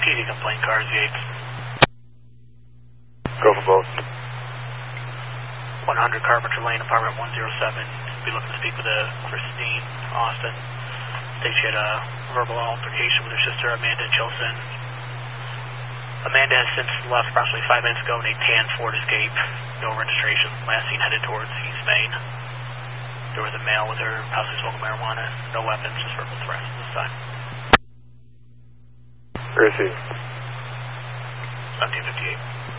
PD complaint cars, Yates. Go for both. 100 Carpenter Lane, apartment 107. Be looking to speak with Christine Austin. They she had a verbal altercation with her sister, Amanda Chilson. Amanda has since left approximately 5 minutes ago in a tan Ford Escape. No registration. Last seen headed towards East Main. There was a male with her, possibly smoking marijuana. No weapons, just verbal threats at this time. Where is he? 1758.